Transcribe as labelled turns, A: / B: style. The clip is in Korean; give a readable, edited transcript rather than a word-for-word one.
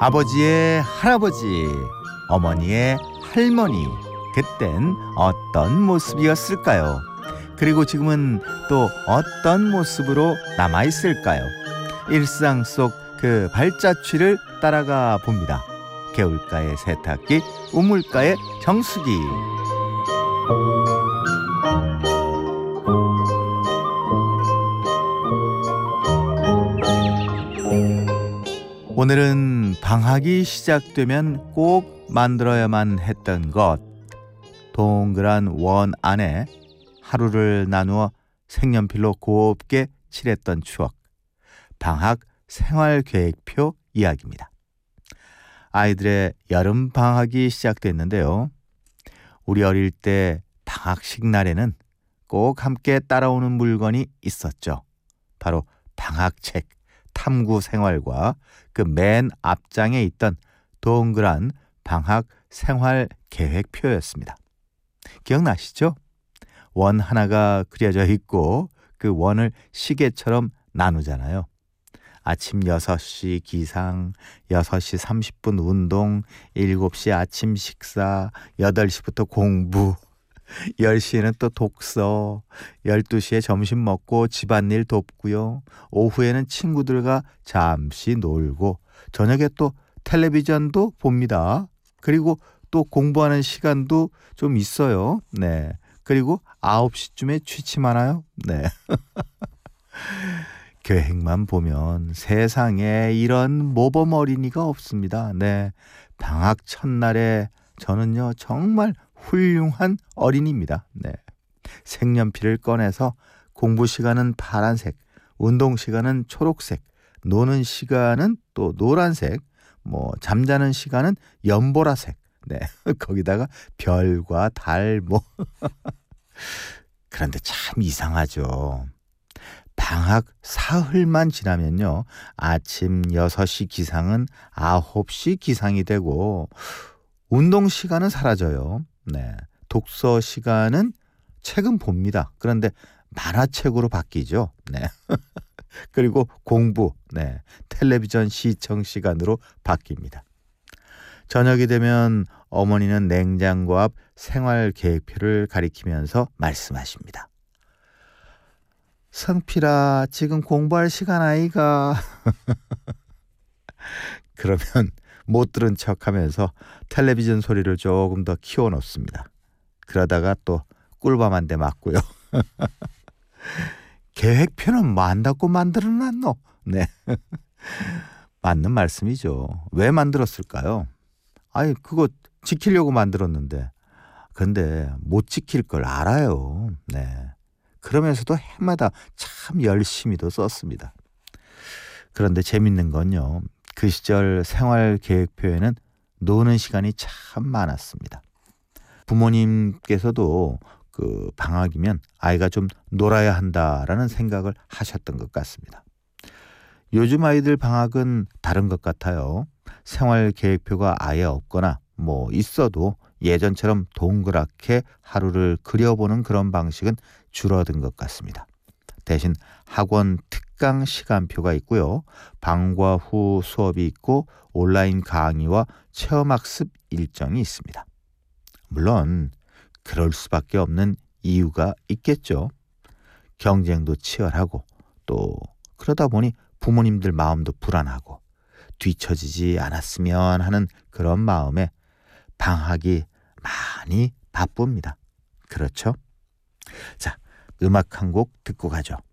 A: 아버지의 할아버지, 어머니의 할머니, 그땐 어떤 모습이었을까요? 그리고 지금은 또 어떤 모습으로 남아있을까요? 일상 속 그 발자취를 따라가 봅니다. 개울가의 세탁기, 우물가의 정수기. 오늘은 방학이 시작되면 꼭 만들어야만 했던 것. 동그란 원 안에 하루를 나누어 색연필로 곱게 칠했던 추억. 방학 생활계획표 이야기입니다. 아이들의 여름 방학이 시작됐는데요. 우리 어릴 때 방학식 날에는 꼭 함께 따라오는 물건이 있었죠. 바로 방학책, 탐구 생활과 그 맨 앞장에 있던 동그란 방학 생활 계획표였습니다. 기억나시죠? 원 하나가 그려져 있고 그 원을 시계처럼 나누잖아요. 아침 6시 기상, 6시 30분 운동, 7시 아침 식사, 8시부터 공부, 10시에는 또 독서, 12시에 점심 먹고 집안일 돕고요. 오후에는 친구들과 잠시 놀고, 저녁에 또 텔레비전도 봅니다. 그리고 또 공부하는 시간도 좀 있어요. 네. 그리고 9시쯤에 취침하나요? 네. 계획만 보면 세상에 이런 모범 어린이가 없습니다. 네. 방학 첫날에 저는요, 정말 훌륭한 어린이입니다. 네. 색연필을 꺼내서 공부 시간은 파란색, 운동 시간은 초록색, 노는 시간은 또 노란색, 잠자는 시간은 연보라색. 네. 거기다가 별과 달 그런데 참 이상하죠. 방학 사흘만 지나면요. 아침 6시 기상은 9시 기상이 되고 운동 시간은 사라져요. 네. 독서 시간은 책은 봅니다. 그런데 만화책으로 바뀌죠. 네. 그리고 공부, 네. 텔레비전 시청 시간으로 바뀝니다. 저녁이 되면 어머니는 냉장고 앞 생활 계획표를 가리키면서 말씀하십니다. 성필아, 지금 공부할 시간 아이가. 그러면 못 들은 척하면서 텔레비전 소리를 조금 더 키워놓습니다. 그러다가 또 꿀밤 한 대 맞고요. 계획표는 뭐 안다고 만들어놨노? 네. 맞는 말씀이죠. 왜 만들었을까요? 아니, 그거 지키려고 만들었는데. 근데 못 지킬 걸 알아요. 네. 그러면서도 해마다 참 열심히도 썼습니다. 그런데 재밌는 건요. 그 시절 생활계획표에는 노는 시간이 참 많았습니다. 부모님께서도 그 방학이면 아이가 좀 놀아야 한다라는 생각을 하셨던 것 같습니다. 요즘 아이들 방학은 다른 것 같아요. 생활계획표가 아예 없거나 있어도 예전처럼 동그랗게 하루를 그려보는 그런 방식은 줄어든 것 같습니다. 대신 학원 특강 시간표가 있고요. 방과 후 수업이 있고 온라인 강의와 체험학습 일정이 있습니다. 물론 그럴 수밖에 없는 이유가 있겠죠. 경쟁도 치열하고 또 그러다 보니 부모님들 마음도 불안하고 뒤처지지 않았으면 하는 그런 마음에 방학이 많이 바쁩니다. 그렇죠? 자, 음악 한 곡 듣고 가죠.